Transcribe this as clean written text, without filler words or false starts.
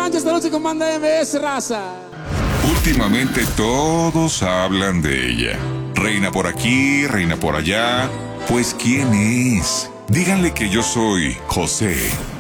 Sánchez, esta noche con Banda MBS, raza. Últimamente todos hablan de ella. Reina por aquí, reina por allá. Pues ¿quién es? Díganle que yo soy José.